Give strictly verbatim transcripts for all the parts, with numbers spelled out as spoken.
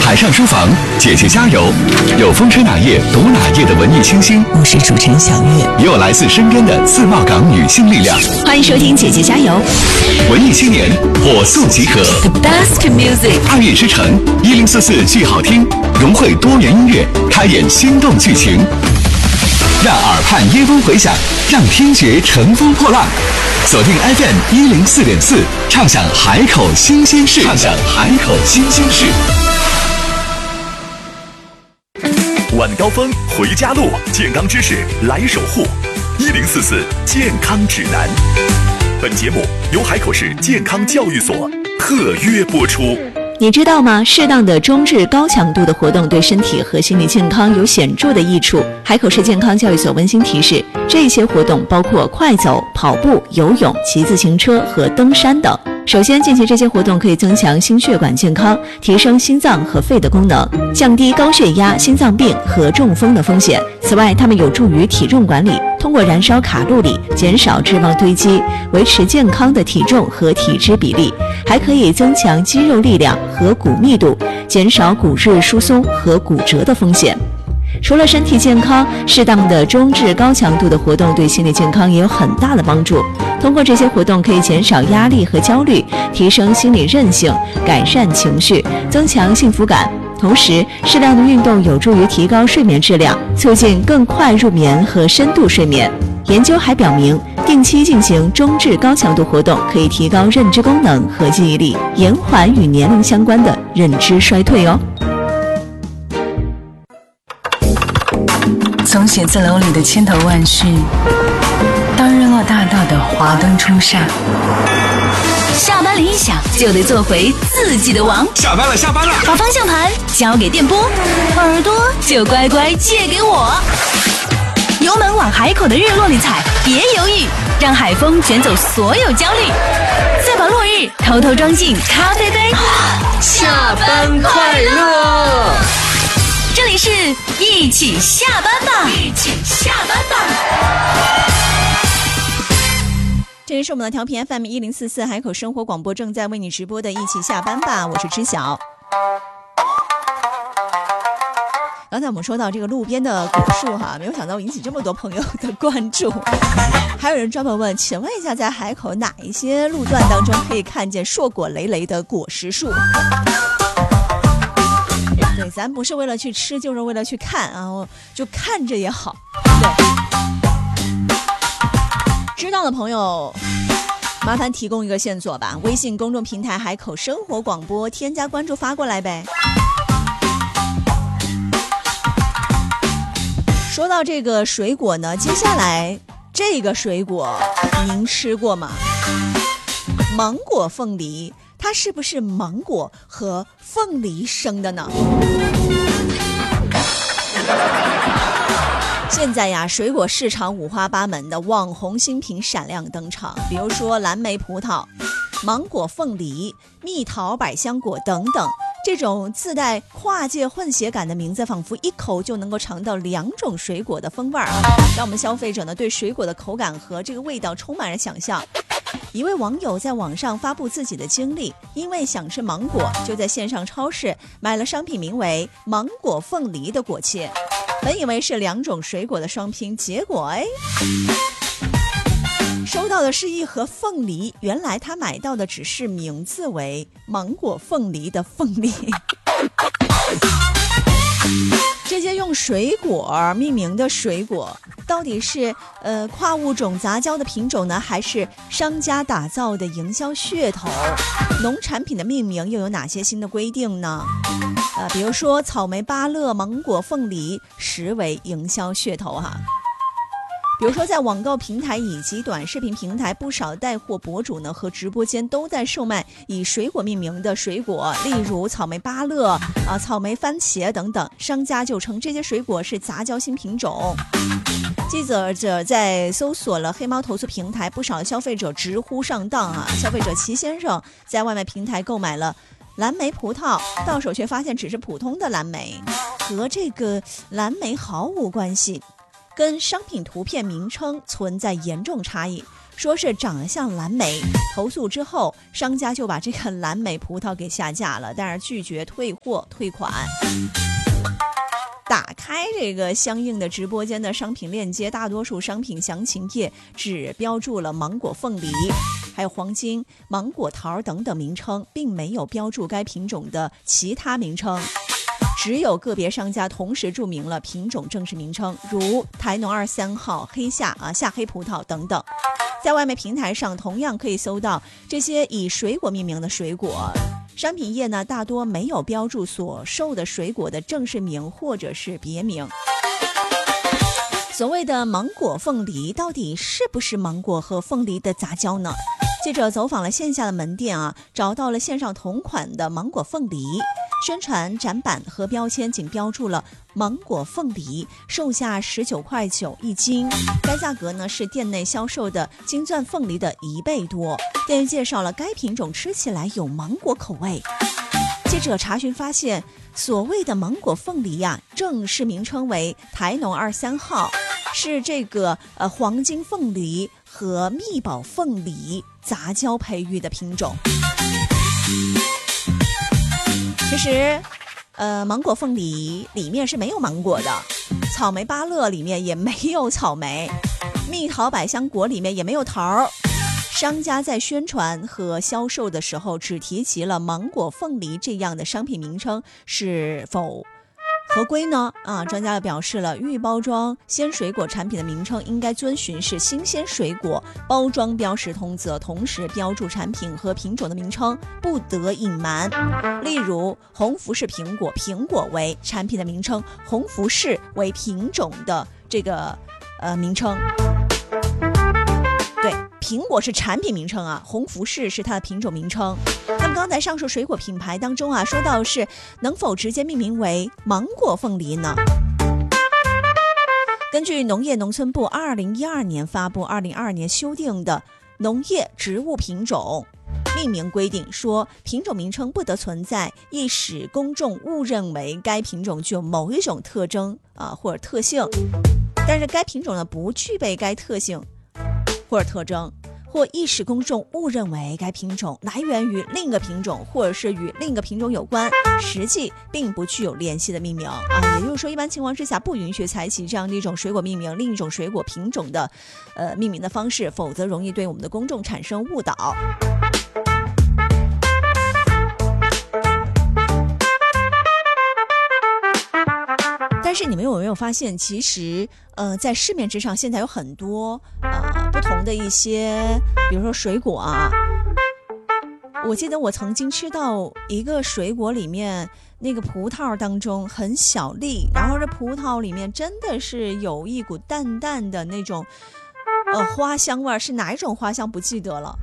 海上书房，姐姐加油！有风吹哪页读哪页的文艺清新， 我是主持人小月， 也有来自身边的自贸港女性力量。 欢迎收听姐姐加油！ 文艺青年火速集合 The best music， 二月之城一零四四剧好听，融汇多元音乐，开演心动剧情，让耳畔耶风回响，让听觉乘风破浪。锁定 F M 一零四点四，畅享海口新鲜事，畅享海口新鲜事。晚高峰回家路，健康知识来守护。一零四四健康指南。本节目由海口市健康教育所特约播出。 你知道吗？适当的中至高强度的活动对身体和心理健康有显著的益处。海口市健康教育所温馨提示，这些活动包括快走、跑步、游泳、骑自行车和登山等。首先，进行这些活动可以增强心血管健康，提升心脏和肺的功能，降低高血压、心脏病和中风的风险。此外，它们有助于体重管理，通过燃烧卡路里，减少脂肪堆积，维持健康的体重和体脂比例，还可以增强肌肉力量和骨密度，减少骨质疏松和骨折的风险。除了身体健康，适当的中至高强度的活动对心理健康也有很大的帮助。通过这些活动可以减少压力和焦虑，提升心理韧性，改善情绪，增强幸福感。同时，适量的运动有助于提高睡眠质量，促进更快入眠和深度睡眠。研究还表明，定期进行中至高强度活动可以提高认知功能和记忆力，延缓与年龄相关的认知衰退哦。 从写字楼里的千头万绪到日落大道的华灯初上， 下班铃一响就得做回自己的王。 下班了，下班了， 把方向盘交给电波，耳朵就乖乖借给我。油门往海口的日落里踩，别犹豫，让海风卷走所有焦虑，再把落日偷偷装进咖啡杯。 下班快乐！ 这里是一起下班吧，一起下班吧。这里是我们的调频 F M 一零四四海口生活广播，正在为你直播的一起下班吧，我是知晓。刚才我们说到这个路边的果树哈，没有想到引起这么多朋友的关注。还有人专门问，请问一下，在海口哪一些路段当中可以看见硕果累累的果实树？对，咱不是为了去吃，就是为了去看啊，就看着也好。对，知道的朋友麻烦提供一个线索吧，微信公众平台海口生活广播，添加关注发过来呗。说到这个水果呢，接下来这个水果您吃过吗？芒果凤梨，它是不是芒果和凤梨生的呢？现在呀，水果市场五花八门的网红新品闪亮登场，比如说蓝莓葡萄、芒果凤梨、蜜桃百香果等等。这种自带跨界混血感的名字，仿佛一口就能够尝到两种水果的风味儿啊，让我们消费者呢对水果的口感和这个味道充满了想象。一位网友在网上发布自己的经历，因为想吃芒果，就在线上超市买了商品名为芒果凤梨的果切，本以为是两种水果的双拼，结果哎收到的是一盒凤梨，原来他买到的只是名字为芒果凤梨的凤梨。这些用水果命名的水果，到底是呃跨物种杂交的品种呢，还是商家打造的营销噱头？农产品的命名又有哪些新的规定呢？呃，比如说草莓芭乐、芒果凤梨，实为营销噱头哈。比如说在网购平台以及短视频平台，不少带货博主呢和直播间都在售卖以水果命名的水果，例如草莓芭乐啊、草莓番茄等等，商家就称这些水果是杂交新品种。记者者在搜索了黑猫投诉平台，不少消费者直呼上当啊！消费者齐先生在外卖平台购买了蓝莓葡萄，到手却发现只是普通的蓝莓，和这个蓝莓毫无关系，跟商品图片名称存在严重差异。 说是长得像蓝莓。投诉之后，商家就把这个蓝莓葡萄给下架了，但是拒绝退货退款。打开这个相应的直播间的商品链接，大多数商品详情页只标注了芒果、凤梨还有黄金、芒果桃等等名称，并没有标注该品种的其他名称。只有个别商家同时注明了品种正式名称，如台农二三号、黑夏啊、夏黑葡萄等等。在外卖平台上同样可以搜到这些以水果命名的水果。商品页呢，大多没有标注所售的水果的正式名或者是别名。所谓的芒果凤梨到底是不是芒果和凤梨的杂交呢？记者走访了线下的门店啊，找到了线上同款的芒果凤梨，宣传展板和标签仅标注了芒果凤梨，售价十九块九一斤，该价格呢是店内销售的金钻凤梨的一倍多。店员介绍了该品种吃起来有芒果口味。记者查询发现，所谓的芒果凤梨呀、啊，正式名称为台农二三号，是这个呃黄金凤梨和蜜宝凤梨杂交培育的品种。其实呃，芒果凤梨里面是没有芒果的，草莓芭乐里面也没有草莓，蜜桃百香果里面也没有桃。商家在宣传和销售的时候只提及了芒果凤梨这样的商品名称，是否合规呢？啊，专家表示了，预包装鲜水果产品的名称应该遵循是新鲜水果包装标识通则，同时标注产品和品种的名称，不得隐瞒。例如，红福士苹果，苹果为产品的名称，红福士为品种的这个呃名称。对，苹果是产品名称啊，红福士是它的品种名称。那么刚才上述水果品牌当中啊，说到是能否直接命名为芒果凤梨呢？根据农业农村部二零一二年发布、二零二二年修订的农业植物品种命名规定，说品种名称不得存在易使公众误认为该品种具有某一种特征啊或者特性，但是该品种呢不具备该特性或者特征，或易使公众误认为该品种来源于另一个品种，或者是与另一个品种有关，实际并不具有联系的命名啊。也就是说，一般情况之下不允许采取这样的一种水果命名另一种水果品种的呃命名的方式，否则容易对我们的公众产生误导。但是你们有没有发现，其实呃，在市面之上现在有很多呃不同的一些，比如说水果啊。我记得我曾经吃到一个水果里面那个葡萄当中很小粒，然后这葡萄里面真的是有一股淡淡的那种呃花香味，是哪一种花香不记得了，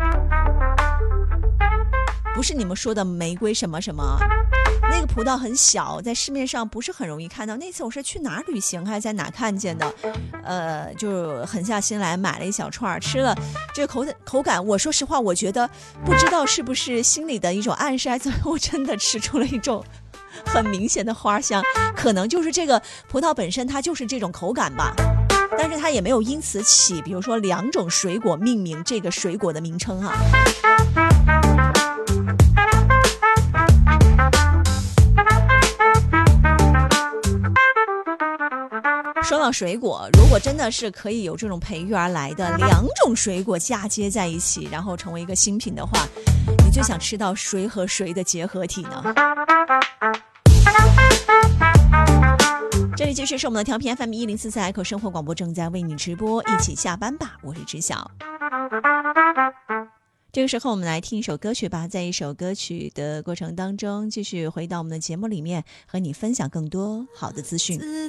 不是你们说的玫瑰什么什么。那个葡萄很小，在市面上不是很容易看到。那次我是去哪儿旅行还是在哪看见的，呃，就狠下心来买了一小串吃了。这个口口感，我说实话，我觉得不知道是不是心里的一种暗示，还是我真的吃出了一种很明显的花香，可能就是这个葡萄本身它就是这种口感吧。但是它也没有因此起，比如说两种水果命名这个水果的名称啊。说到水果，如果真的是可以有这种培育而来的两种水果嫁接在一起，然后成为一个新品的话，你最想吃到谁和谁的结合体呢？这里继续是我们的调频 F M 一零四四海口生活广播，正在为你直播，一起下班吧，我是知晓。这个时候我们来听一首歌曲吧，在一首歌曲的过程当中，继续回到我们的节目里面，和你分享更多好的资讯。